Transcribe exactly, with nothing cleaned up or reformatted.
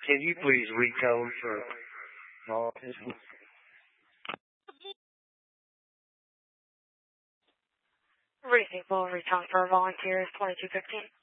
Can you please recode for all this? Reasonable return for volunteers, twenty-two fifteen.